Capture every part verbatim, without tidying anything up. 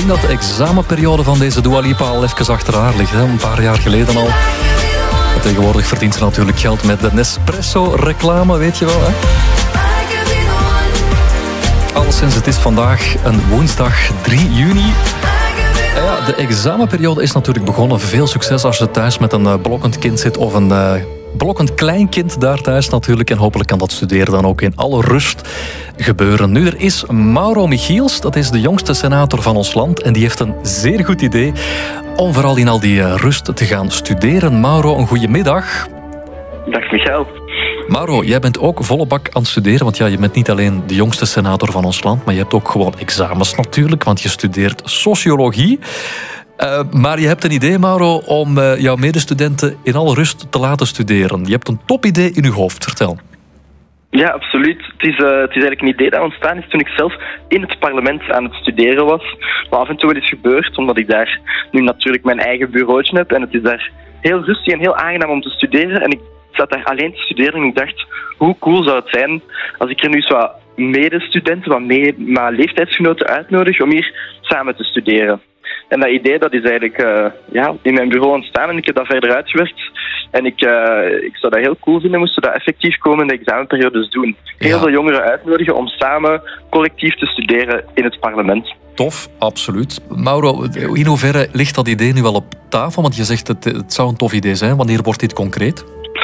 dat de examenperiode van deze Dua Lipa al even achter haar ligt. Hè? Een paar jaar geleden al. En tegenwoordig verdient ze natuurlijk geld met de Nespresso-reclame, weet je wel. Hè? Alleszins, het is vandaag een woensdag drie juni. En ja, de examenperiode is natuurlijk begonnen. Veel succes als je thuis met een uh, blokkend kind zit of een uh, blokkend kleinkind daar thuis natuurlijk. En hopelijk kan dat studeren dan ook in alle rust gebeuren. Nu, er is Mauro Michiels, dat is de jongste senator van ons land. En die heeft een zeer goed idee om vooral in al die uh, rust te gaan studeren. Mauro, een goede middag. Dag Michael. Mauro, jij bent ook volle bak aan het studeren, want ja, je bent niet alleen de jongste senator van ons land, maar je hebt ook gewoon examens natuurlijk, want je studeert sociologie. Uh, maar je hebt een idee, Mauro, om uh, jouw medestudenten in alle rust te laten studeren. Je hebt een topidee in je hoofd, vertel. Ja, absoluut. Het is, uh, het is eigenlijk een idee dat ontstaan is toen ik zelf in het parlement aan het studeren was. Wat af en toe wel is gebeurd, omdat ik daar nu natuurlijk mijn eigen bureautje heb. En het is daar heel rustig en heel aangenaam om te studeren. En ik zat daar alleen te studeren en ik dacht, hoe cool zou het zijn als ik er nu eens wat medestudenten, wat mee, maar leeftijdsgenoten uitnodig om hier samen te studeren. En dat idee dat is eigenlijk uh, ja, in mijn bureau ontstaan en ik heb dat verder uitgewerkt. En ik, uh, ik zou dat heel cool vinden, moesten dat effectief komende examenperiodes doen. Heel ja. veel jongeren uitnodigen om samen collectief te studeren in het parlement. Tof, absoluut. Mauro, in hoeverre ligt dat idee nu wel op tafel? Want je zegt het, het zou een tof idee zijn. Wanneer wordt dit concreet?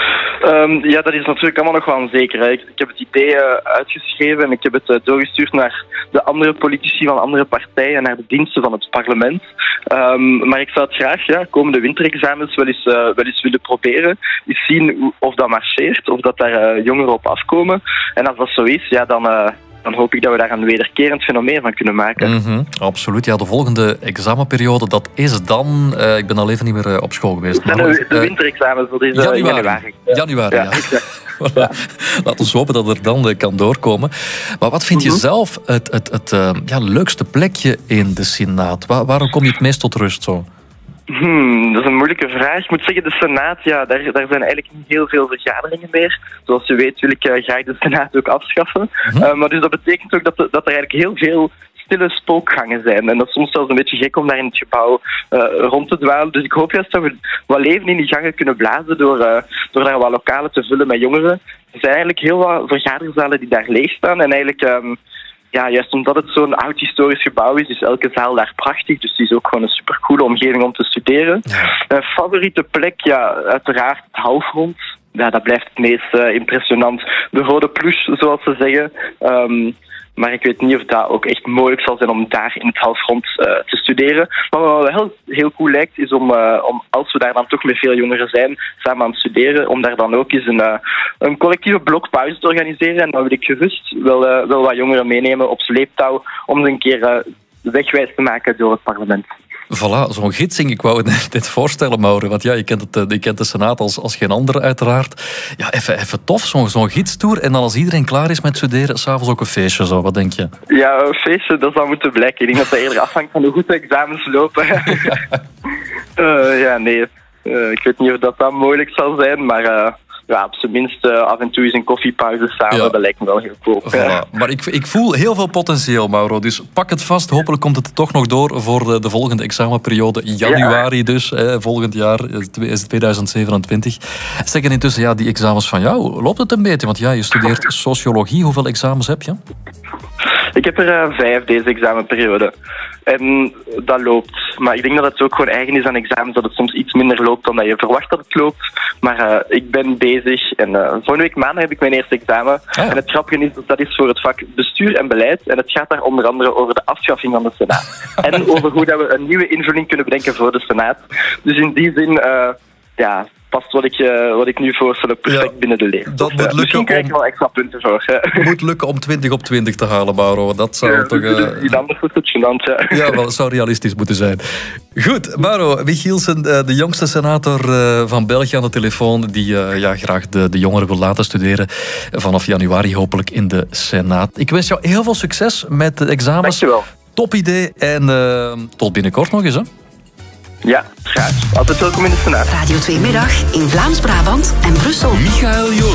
Um, ja, dat is natuurlijk allemaal nog wel onzeker. Hè. Ik, ik heb het idee uh, uitgeschreven en ik heb het uh, doorgestuurd naar de andere politici van andere partijen en naar de diensten van het parlement. Um, maar ik zou het graag ja, komende winterexamens wel eens, uh, wel eens willen proberen. Eens zien of dat marcheert, of dat daar uh, jongeren op afkomen. En als dat zo is, ja, dan... Uh, dan hoop ik dat we daar een wederkerend fenomeen van kunnen maken. Mm-hmm, absoluut. Ja, de volgende examenperiode, dat is dan... Uh, ik ben al even niet meer uh, op school geweest. Maar, de de uh, winterexamens, dat is uh, januari. januari. Januari, ja. ja. ja. Laten we hopen dat er dan uh, kan doorkomen. Maar wat vind je mm-hmm. zelf het, het, het uh, ja, leukste plekje in de Senaat? Waar, waarom kom je het meest tot rust zo? Hmm, dat is een moeilijke vraag. Ik moet zeggen, de Senaat, ja, daar, daar zijn eigenlijk niet heel veel vergaderingen meer. Zoals je weet wil ik uh, graag de Senaat ook afschaffen. Mm-hmm. Uh, maar dus dat betekent ook dat, dat er eigenlijk heel veel stille spookgangen zijn. En dat is soms zelfs een beetje gek om daar in het gebouw uh, rond te dwalen. Dus ik hoop juist dat we wat leven in die gangen kunnen blazen door, uh, door daar wat lokalen te vullen met jongeren. Er zijn eigenlijk heel wat vergaderzalen die daar leeg staan. En eigenlijk... Um, Ja, juist omdat het zo'n oud historisch gebouw is, is elke zaal daar prachtig. Dus het is ook gewoon een supercoole omgeving om te studeren. Ja. Een favoriete plek, ja, uiteraard het halfrond. Ja, dat blijft het meest uh, impressionant. De rode pluche, zoals ze zeggen. Um, maar ik weet niet of dat ook echt mogelijk zal zijn om daar in het halfrond uh, te studeren. Maar wat wel heel, heel cool lijkt, is om, uh, om, als we daar dan toch met veel jongeren zijn, samen aan het studeren, om daar dan ook eens een, uh, een collectieve blokpauze te organiseren. En dan wil ik gerust wel, uh, wel wat jongeren meenemen op sleeptouw, om ze een keer uh, wegwijs te maken door het parlement. Voilà, zo'n gidsing. Ik wou het net voorstellen, Mauro. Want ja, je kent, het, je kent de Senaat als, als geen ander, uiteraard. Ja, even, even tof, zo'n, zo'n gidstoer. En dan als iedereen klaar is met studeren, s'avonds ook een feestje, zo. Wat denk je? Ja, een feestje, dat zou moeten blijken. Ik denk dat dat eerder afhangt van hoe goed de examens lopen. uh, ja, nee. Uh, ik weet niet of dat dan mogelijk zal zijn, maar... Uh... Ja, op zijn minst uh, af en toe eens een koffiepauze samen, ja. Dat lijkt me wel heel cool. Voilà. Maar ik, ik voel heel veel potentieel, Mauro. Dus pak het vast. Hopelijk komt het toch nog door voor de, de volgende examenperiode. Januari ja. dus, hè, volgend jaar is het tweeduizend zevenentwintig. Zeggen intussen, ja, die examens van jou, loopt het een beetje? Want ja, je studeert sociologie. Hoeveel examens heb je? Ik heb er uh, vijf deze examenperiode. En dat loopt. Maar ik denk dat het ook gewoon eigen is aan examens, dat het soms iets minder loopt dan dat je verwacht dat het loopt. Maar uh, ik ben bezig en uh, volgende week maandag heb ik mijn eerste examen. Ah. En het grappige is dat dat is voor het vak bestuur en beleid. En het gaat daar onder andere over de afschaffing van de Senaat. En over hoe dat we een nieuwe invulling kunnen bedenken voor de Senaat. Dus in die zin... Uh, ja, past wat ik, uh, wat ik nu voorstel perfect ja, binnen de leer. Dat dus, moet uh, misschien krijg ik wel extra punten voor. Het moet lukken om twintig op twintig te halen, Mauro. Dat zou ja, toch... Uh... Die anders is het gênant, ja. Ja, wel, het zou realistisch moeten zijn. Goed, Mauro Michielsen, de jongste senator van België aan de telefoon, die uh, ja, graag de, de jongeren wil laten studeren vanaf januari, hopelijk in de Senaat. Ik wens jou heel veel succes met de examens. Dankjewel. Top idee en uh, tot binnenkort nog eens, hè. Ja, graag. Altijd welkom in de Senaat. Radio twee Middag in Vlaams-Brabant en Brussel. Michael Joos.